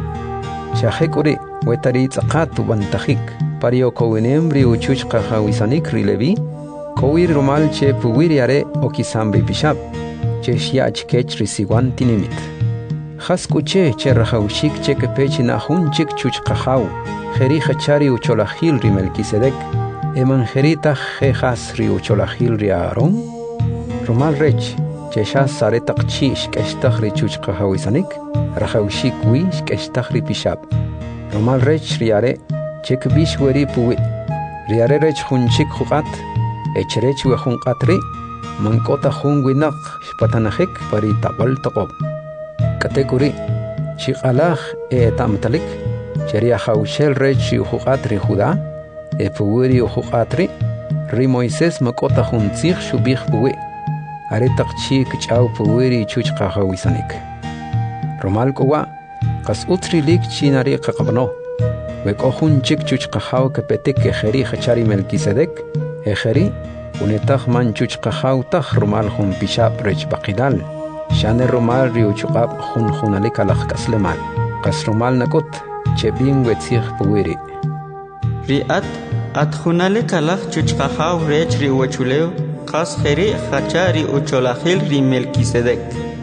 shahekuri wetari tzaqat ubantajik pario kowinem ri uchuchqa hawisanik ri Levi kowir rumal che puwiri are okisambri pishab che shiach kech ri siwantinimit khaskuche che rahawshik che kepechi nahun chik chuchqahaw jeri hachari ucholahil ri Melquisedec emanjerita jejas ri ucholahil ri Aaron rumal rech che shas sare taqchi shkeshtaq ri chuchqahawisanik rahawshik wi shkeshtaq ri pishab rumal rech riare chek bish weri puwi riare rech hunchik khuqat echrech we hunqatri mankota hungwinaq shpatanajik pari tabal taqob katekuri shiqalaj tamtalik cheria hawshel rech khuqat ri Judá puwiri khuqatri ri Moisés makota huntzig shubij puwi are taqchi kchaw puwiri chuchqahawisanik romal kowa qas utrilik chinari qaqabno wekojun chik chuchqahaw kepetik jeri hachari Melquisedec jeri unetaq man chuchqahaw taj rumal jun pishab rech baqidal shane rumal ri uchuqab jun junalik alaq kaslemal qas rumal nakut chebin wetzig puwiri ri at junalik alaq chuchqahaw rech ri uchulew qas jeri hachari ucholahil ri Melquisedec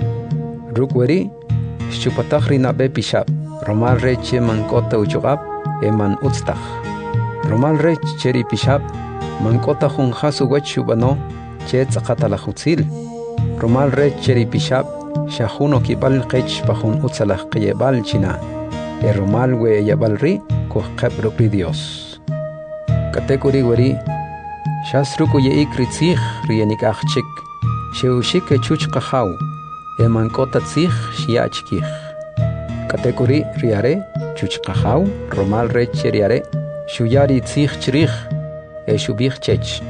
rukweri shupataq ri nabe pishab romal rech mankota uchuqab eman utztaq romal rech cheri pishab mankota jun hasu wechubano che tzaqatalajutzil romal rech cheri pishab shajuno kibal qech pajun utzalaj qiyebal china romal we yabal ri kuqeb ri Dios katekuri weri shasruku yeik ritzig rienik achchik sheushik chuchqahaw mankota tzig shiachkij katekuri riare chuchqahaw romal rech riare shuyari tzig chrij shubij chech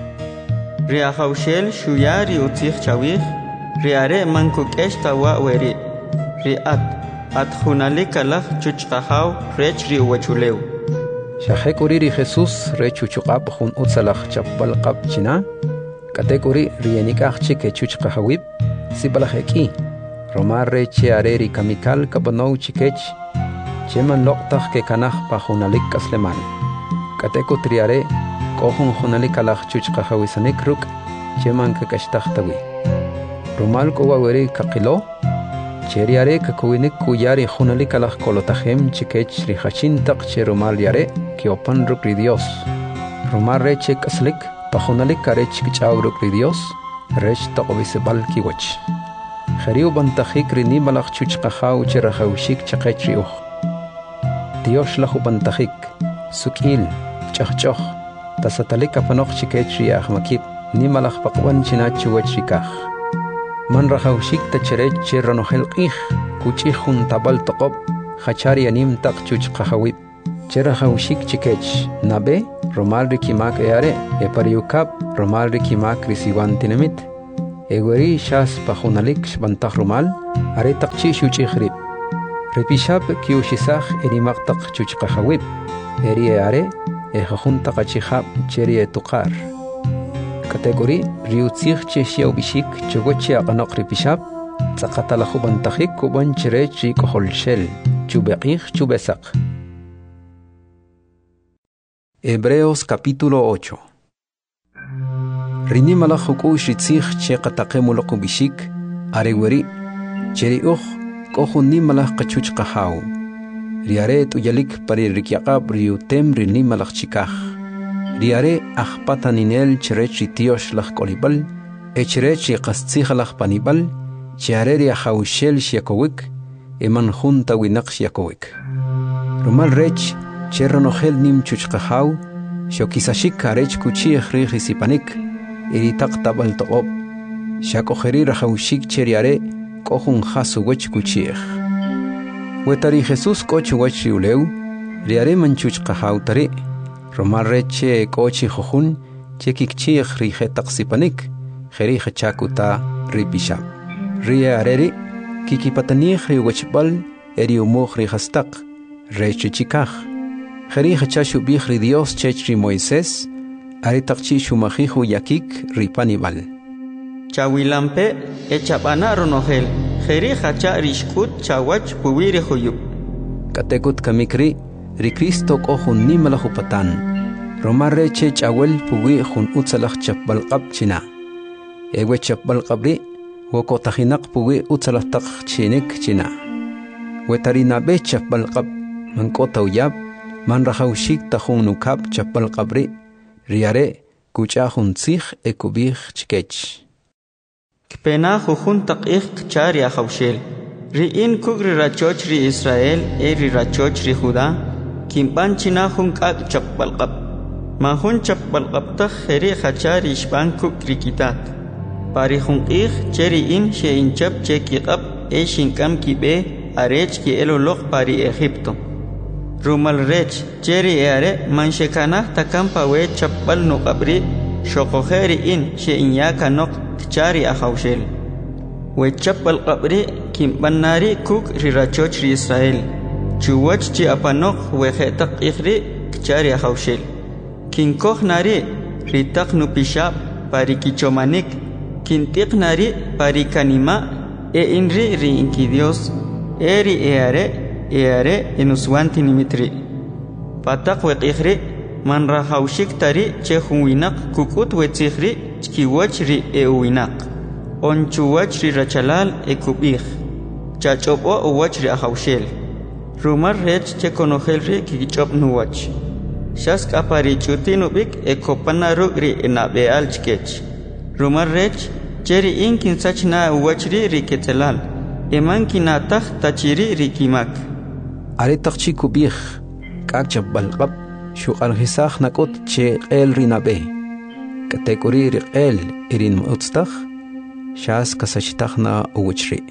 riahawshel shuyari utzig chawij riare mankukesh tawa weri at junalik alaq chuchqahaw rech ri uwachulew shahekuri ri Jesus rech chuchqab jun utzalaj chapbal qab china katekuri rienik achchik chuchqahawib sibalajeki romal rech are ri kamikal kabanow chikech cheman loqtaj ke kanaj pa junalik kaslemal kateko triare kohun junalik alaq chuchqahawisanik ruk cheman kakashtajtawi romal kowa weri kaqilo cheriare kakuwinik kuyari junalik alaq kolotajem chikech ri hachin taq che romal yare kiopan ruk ri Dios romal reche kaslik pa junalik karech kichaw ruk ri Dios rech taqobisebal kiwach jeriu bantajik ri nimalaq chuchqahaw che rahawshik chaqech ri Dios lahu bantajik sukil chaqchoq tasatalik apanoq chikech ri ahmakib nimalaq paqwan chinachu wach rikaj man rahawshik tacherech che ranojel qij kuchij jun tabal toqob hachari anim taq chuchqahawib che rahawshik chikech nabe romal rikimak eare pariukap romal rikimak risiwantinamit egweri shas pajunalik shbantaj romal are taqchi shuchihrib ripishap kiushisaj erimaktak chuchqajawib eri are ejajunta qachihab cheri etuqar kategori riutzig cheshiau bishik chogochi aqanoq ripishap tzaqatalajubantajik kuban chirech koholshel chubeqij chubesaq. Hebreos capítulo 8. Rinimala huku shitzig che qataqemuloqu bishik areweri cheriuj kohunimala qachuch qahau riare tuyalik pari rikyaqab riutem rinimala chikaj riare ajpataninel cherech tiosh laj kolibal echirech qastzighlaj panibal chiare riajaushel shiakowik eman junta winaq shiakowik rumal rech cherronogel nim chuchqahaw shokisashik arech kuchi rijisipanik iritak tabal toqob shakojeri rajaushik cheriare kohun hasu wech kuchij wetari Jesus koch wech riuleu riare manchuchqahaw tari romal reche kochi jojun chekikchij rijetaqsipanik jeri jachakuta ripishab riareri kikipatanij riwechbal eriumoj rijastaq rechichikaj jeri jachashu bij ri Dios chechri Moisés aritaqchi shumajiju yakik ripanibal chawilampe echabana ronogel jeri jacha rishkut chawach puwiri huyub katekut kamikri ri Cristo kohun nimalajupatan romarre che chawel puwi jun utsalaj chapbalqab china ewe chapbalqabri wokotajinak puwi utsalajtaq chinik china wetarinabe chapbalqab mankota uyab man rajaushik tajun nukab chapbalqabri riare kuchajun tzij ekubij chkech kpena jujun taqij chari ajaushel riin kugri rachoch ri Israel eri rachoch ri Judá kimban china jun k'ak chapbalqab mahun chapbalqabtaj jeri jachari ishban kuk rikitat pari jun qij cheri in sheinchap chekiqab e shinkam kibe arech ki eloloq pari Egipto rumal rech cheri eare manshekana takampa we chapbal nuqabri shokojeri in sheinyaka noq chari ajaushel we chapbal qabri kimbanari kuk rirachoch ri Israel chuwach chi apanoq we jetaq ikhri chari ajaushel kinkoj nari ritaq nupishab pari kichomanik kintiq nari pari kanima e inri ri inki Dios eri eare enuswanti nimitri pataq we ikhri man rajaushik tari che junwinaq kukut we tsikhri chkiwach ri ewinaq onchuwach ri rachalal ekubij chachobo uwach ri ajaushel rumar rech che konogel ri kichop nuwach shask apari chutinubik ekopanaru ri enabeal chkech rumar rech cheri inkin sachna uwach ri ketzelal eman kinataj tachiri ri kimak aritaqchi kubij k'ak chapbalqab shuqalhisaj nak'ut che q'el rinabe katekuri ri q'el irin mutztaj shas kasachtajna uwachri.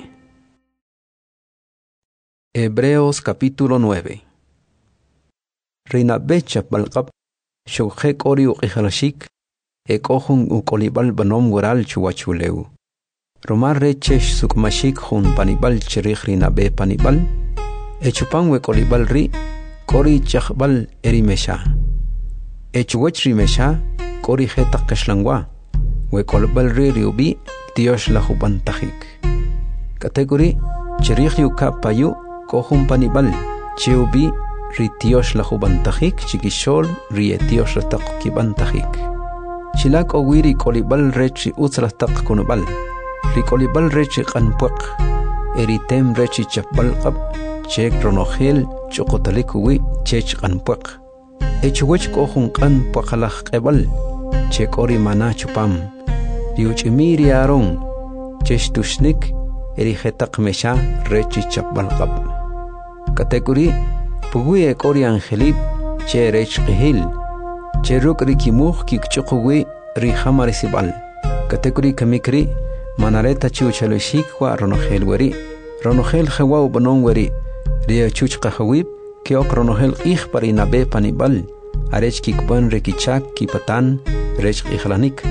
Hebreos capítulo 9. Rinabe chapbalqab shukje k'ori uq'ijalashik ek'ojun ukolibal banom waral chuwachuleu romar rechesh sukmashik jun panibal chirij rinabe panibal echupan we kolibal ri kori chaqbal erimesha echuwech rimesha kori jetaq kashlangwa we kolibal ri riubi Dios la jubantajik kategori chirij yuka payu kohun panibal chiubi ri Dios la jubantajik chikishol ri Dios la taq kibantajik chilak owiri kolibal rechi utzrataq kunubal ri kolibal rechi qanpuq eritem rechi chapbalqab chek ronogel choqotalikuwi chech qanpuq echuwech kohun qanpuqalaj qebal chek ori mana chupam riuchimiri aron cheshtushnik eri jetaq mesha rechi chapbalqab kategori puwi ekori angelib che rech qihil che ruk rikimuj kikchuqwi ri hamarisibal kategori kamikri manareta chiuchaloshik wa ronogel weri ronogel jawaw banon weri ria chuchqa hawib ki ok ronogel qih parinabe panibal arech kikpan rekichak kipatan rech ihlanik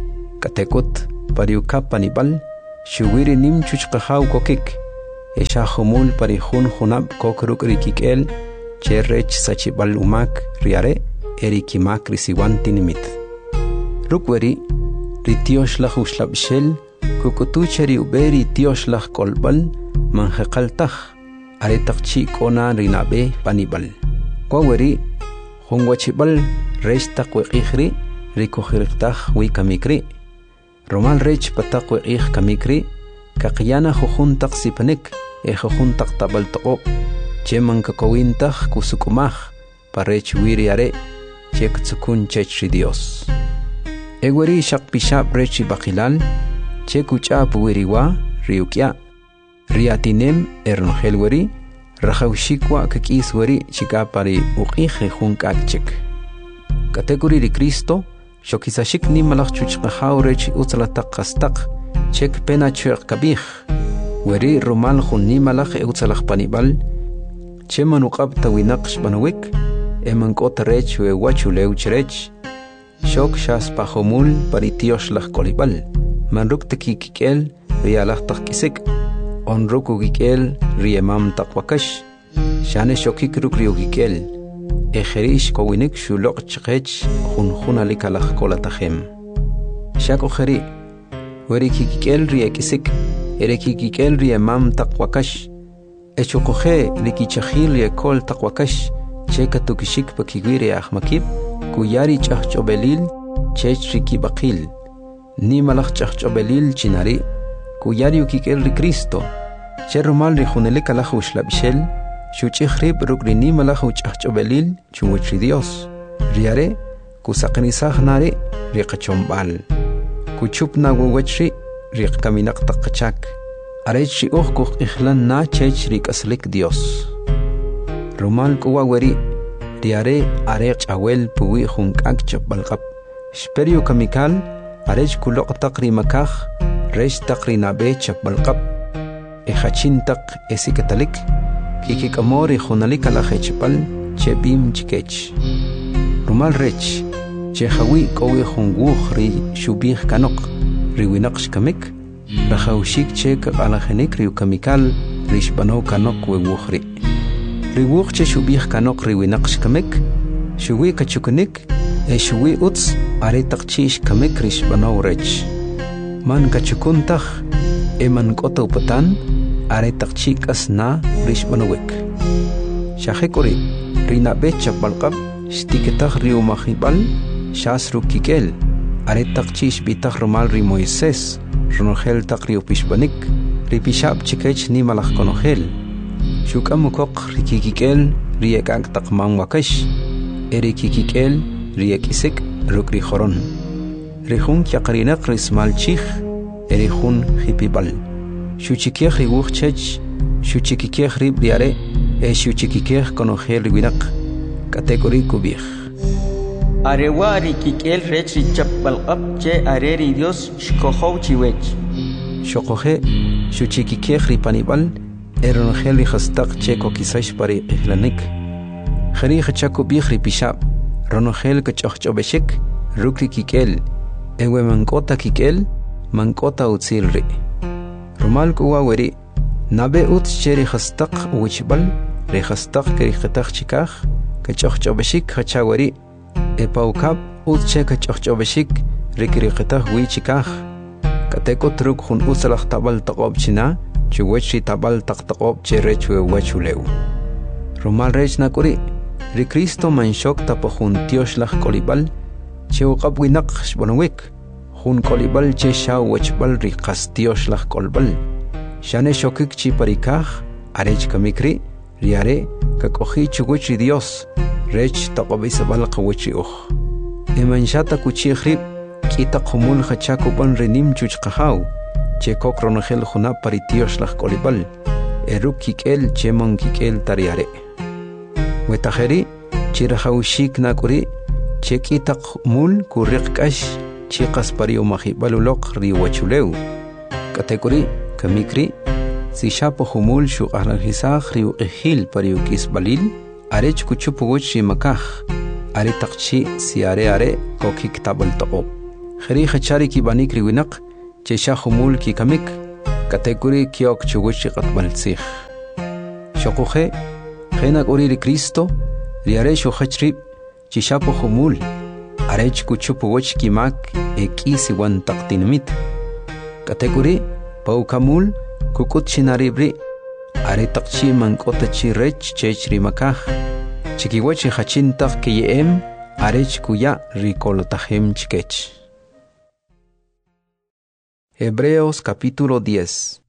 katekot pariuka panibal shuwiri nim chuchqahaw kokik esha humul parihun hunab kokruk rikikel cherech sachibal umak riare erikimak risiwantinimit rukweri ritioshlah ushlabshel kukutucheri uberi tioshlah kolbal manjeqaltaj aretaqchi kona rinabe panibal kwaweri Hongwachibal resta kweqihri rikohiriktaj wikamikri romal rech patak kweqih kamikri kaqyana jujuntaq sipanik jujuntaq tabaltoqo cheman kakowintaj kusukumaj parech wiriare chek tsukun chechri Dios eweri shaqpishab rechi baqilal chekuch'ap wiriwa riukya riatinem erngelweri Rajawshikwa kakis wari chikapari uqije junkakchik kategori ri Cristo shokisashik ni malach chuchqahaw rech utsalataq qastaq chek pena chuq kabij wari romal jun ni malach utsalaq panibal cheman uqab tawinaqsh banawik eman k'ota rech we wachulew chrech shok shas pajomul paritiosh laj kolibal manruk tikikkel rialaj taqkisik onruku gikel riemam taqwakash shane shokik rukriu gikel ejerish kowinik shulok chqech junjunali kalaj kolatajem shako jeri weriki gikel riekisik ereki gikel riemam taqwakash echokoje likichajil riekol taqwakash chekatukishik pakigwiri ahmakib kuyari ch'ajch'obelil chech rikibaqil ni malaj ch'ajch'obelil chinari kuyari ukikel ri Cristo cherumal ri juneli kalaj ushlabshel shuch'ijrib rukrini malaj uch'ajch'obelil chuwich ri Dios riare kusaqnisaj nari riqachombal kuchupna wawachri riqkaminaq taqachak arech ri uj kuq'ijlan na chech rik'aslik Dios rumal kuwaweri riare are ch'awel puwi junk'ak chapbalqab xperio kamikal arech kuloq taq rimakaj resh taqri nabe chapbalqab ejachintaq esikatalik kikikamori junalik alajechpal chebim chikech rumal rech chejawi kowi junguj ri shubij kanok riwinaq shkamik rajawshik chek alajenik riukamikal rishbano kanok wewujri riwuj che shubij kanok riwinaq shkamik shuwi kachukunik shuwi utz are taqchish kamik rishbano rech man kachukuntaj eman k'ota upatan are taqchik asna rishbanowek shajekori rinabe chapbalqab shtikitaj riumajibal shas rukikel are taqchish bitaj romal ri Moisés ronojel taq riupishbanik ripishab chikech ni malaj konojel shukamukoq rikikikel riekak taqman wakash erikikikel riekisik rukri joron Rihun kyaqrinaq rismalchij erihun hipibal shuchikej riwuj chech shuchikikej rib riare shuchikikej konojel riwinaq kategori kubij arewa rikikel rech richapbalqab che areri Dios shkojow chiwech shoqoje shuchikikej ripanibal eronojel rijastaq che kokisash pari ihlanik jeri jachakubij ripishab ronojel kach'ojch'obeshik rukri kikel ewe mankota kikel mankota utzilri rumal kuwaweri nabe utz cheri khastaq wichbal re khastaq keri khatak chikaj kach'ojch'obeshik khachaweri epaukab utz che kach'ojch'obeshik rikri khatak wichikaj kateko truk jun utzalaj tabal taqob china chuwechi tabal taqtaqob cherech wewachulew rumal rech nakuri ri Cristo manshok tapojun tioshlaj kolibal chewqab winaq shbonawik jun kolibal che shaw wachbal ri qastiosh laj kolbal shane shokik chi parikaj arech kamikri riare kakoji chuguchi Dios rech taqobisabal qawichi uj emanshata kuchijri kita qumul khachakuban renim chuchqahaw che kokronojel juna paritiosh laj kolibal erukikel chemon kikel tariare wetajeri chirajawshik nakuri chekitaq mul kuriqk'ash chiqas pariumajib'aluloq riwachulew kategori kamikri sishapo humul shuq'arranjisaj riuq'ijil pariuk'isbalil arech kuchupuwuch rimakaj ari taqchi siare kokik tabal toqob khari khachari ki banik riwinaq chesha khumul ki kamik kategori kiok chuguchi qatbal tsikh shoqoxe khena ori Cristo riare sho khachri chishapo khumul arech kuchupo woch ki mak ekisi wan taqtinmit kategori paukamul kukut chinaribri are taqchi mankota chi rech chechri makaj chikiwachi khachintaq kiyem arech kuya rikolotajem chikech. Hebreos capítulo 10.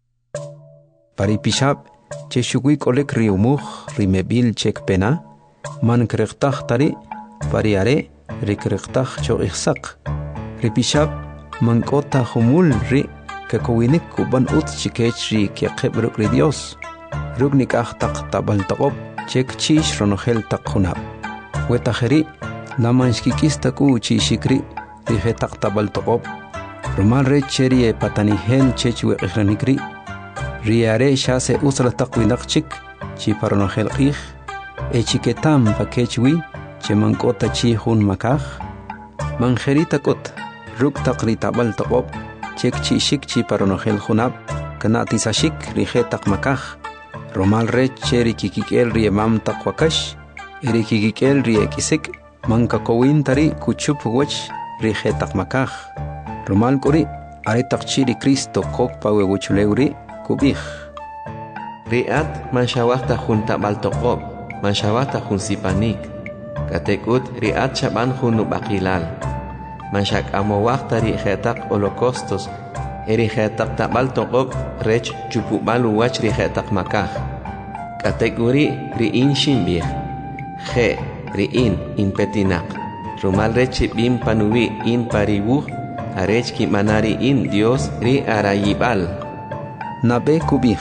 Paripishab cheshugui kolek riumuj rimebil chek pena man kreqtaj tari pariare rikreqtaj choqixsaq ripishab mankota humul ri kakowinik kuban ut chikech ri keqebruk ri Dios rugnik taq tabal taqob chek chish ronogel taqhunab wetajeri namanshkikista ku chishikri ri taq tabal taqob rumal re cheri patanihel chech weqranikri riare shase usra taqwinaq chik chi paronogel qih chiketam pakechwi chemankota chi hun makaj manjerita kot ruk taqri tabal taqob chek chi shik chi paronogel hunab kanati sashik rije taq makaj romal re cheri kikikel riemam taqwakash eri kikikel riekisik manka kowintari kuchup wach rije taq makaj romal kuri are taqchiri Cristo kok pawe wuchuleuri kubih riat manshawahta hun tabal taqob manshawahta hun sipanik katekut riat chaban hun bakilal manshak amowahta rijetaq holocaustos erijetaq tabal toqob rech chupubal wach rijetaq makaj kategori riin shimbih je riin inpetinaq rumal rech bim panuwi in paribuj arech ki manari in Dios ri arayibal nabe kubih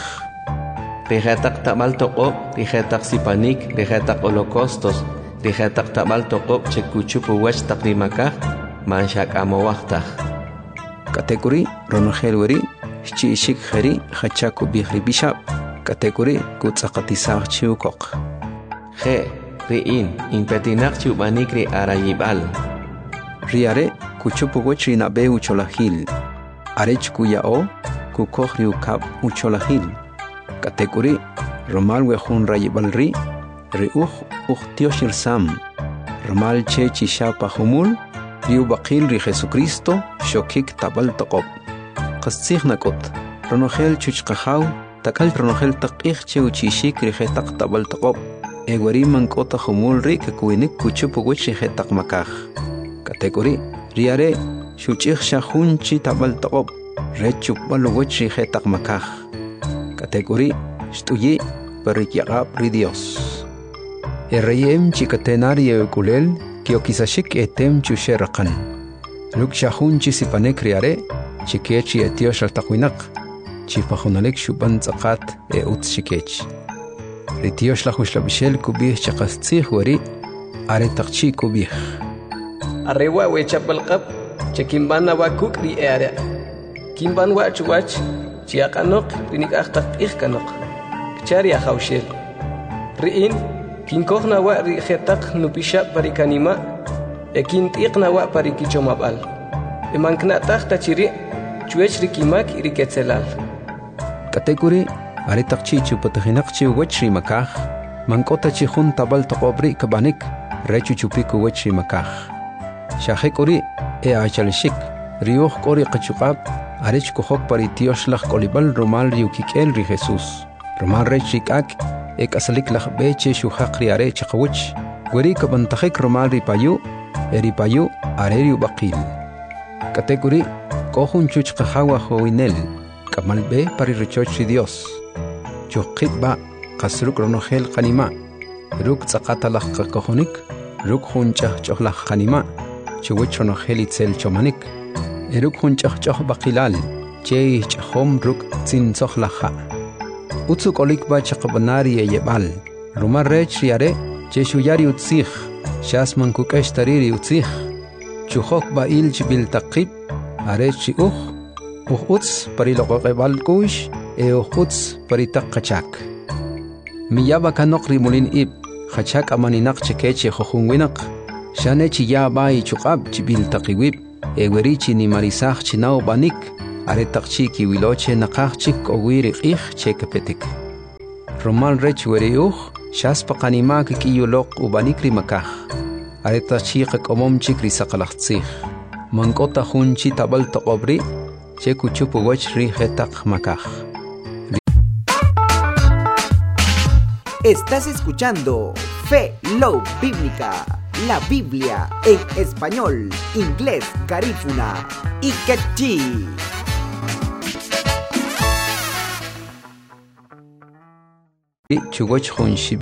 rijetaq tabal toqob rijetaq sipanik rijetaq holocaustos rijetaq tabal toqob chekuchupu wach taqri makaj manshak amowahtaj kategori ronogel chi shik khari khachaku bihri bishab kategori kutsaqatisaq chiukok je riin impetinaq chubanik ri arayibal riare kuchupu wachri nabe ucholahil arech kuyao kukohri ukab ucholahil kategori romal wehun rayibal ri uhtioshir sam romal che chishapa humul riu baqil ri Jesucristo shokik tabal taqob qastsig nakot ronogel chuchqahaw takal ronogel taqih che uchishik ri taq tabal taqob egwari mankota humul ri kakuinik kuchupu wach ri taq makaj kategori riare shuchig shahunchi tabal taqob rechuk bal wach ri taq makaj kategori shtuyi perikyaqab ri Dios erreyem chikatenari kulel kiokisashik etem chusheraqan luk shahunchi sipanek riare chikechi etiosh altaqwinaq chipajunalek shuban tsaqat ut chikech etiosh lahushlavishel kubih chaqastzig wari are taqchi kubih arrewa wechapalqab chekimbana wakuk ri are kimban wa chuwach chiaqanoq rinik aqtaq ihkanoq chari ahawshel riin kinkohna wa ri khetaq nupisha parikanima ekintiqna wa parikichomabal emankna taqta chiri chuech rikimak iriketzelal kategori are taqchi chupatahinaq chi wachri makaj mankota chi hun tabal taqobri kabanik rechu chupiku wachri makaj shahekori achalshik riuh qori qachuqab arech kohok paritioshlah kolibal romal riukikel ri Jesus romal rechikak ek asalik lah beche shuhaq riare chaqawch gweri kabantakhik romal ripayu eripayu areriu baqil kategori kohun chuchqahawa hoinel kamalbe pariruchoch Dios chuqitba qasruk ronogel qanima ruk tsaqatalah qakohonik ruk hunchah chohlah qanima chuwch ronogel itzel chomanik eruk hunchah choh baqilal chey chahom ruk tsinsohlaha utsuk olikba chaqbanari yebal rumar rech riare cheshuyari utsig shasman kukesh tariri utsig chuhok bail chibil taqib arech uts pariloqebal kush uts paritaqachak miyaba kanok rimulin ib Hachak amaninaq chekeche jojunwinak. Shanechi ya bai chuqab chibil taqiwib. Ewerichi ni marisaj chinao banik. Aretaqchi kiwiloche naqaqchik owiri qih chekepetik. Romal rech weriuj. Shaspa qanimak kiyuloq ubanikri makaj. Aretaqchi qakomomchik risaqalaqtsij. Mankota junchi tabal toqobri. Chekuchupu wachri hetaq makaj. Estás escuchando Fe Love Bíblica, la Biblia en español, inglés, garífuna y quechí. Chugoch junshi